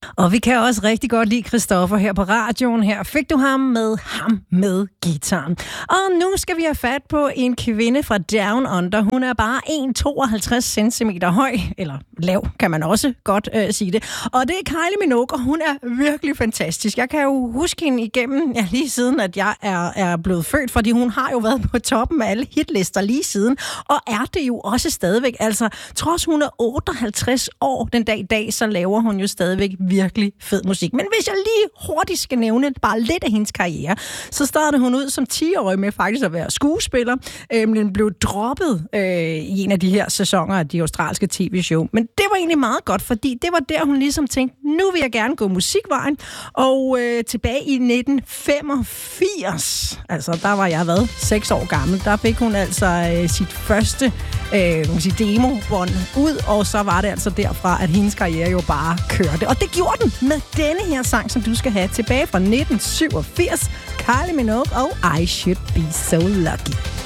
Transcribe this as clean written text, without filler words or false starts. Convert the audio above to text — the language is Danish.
Og vi kan også rigtig godt lide Christoffer her på radioen. Her fik du ham med gitaren. Og nu skal vi have fat på en kvinde fra Down Under. Hun er bare 1,52 cm høj, eller lav, kan man også godt sige det. Og det er Kylie Minogue, og hun er virkelig fantastisk. Jeg kan jo huske hende igennem, lige siden at jeg er blevet født, fordi hun har jo været på toppen af alle hitlister lige siden, og er det jo også stadigvæk. Altså, trods hun er 58 år den dag i dag, så laver hun jo stadigvæk virkelig fed musik. Men hvis jeg lige hurtigt skal nævne bare lidt af hendes karriere, så startede hun ud som 10-årig med faktisk at være skuespiller, men blev droppet i en af de her sæsoner af de australske tv-show. Men det var egentlig meget godt, fordi det var der, hun ligesom tænkte, nu vil jeg gerne gå musikvejen. Og tilbage i 1985, altså der var jeg 6 år gammel, der fik hun altså sit første demo-bånd ud, og så var det altså derfra, at hendes karriere jo bare kørte. Og det gjorde den med denne her sang, som du skal have tilbage fra 1987. Kylie Minogue og I Should Be So Lucky.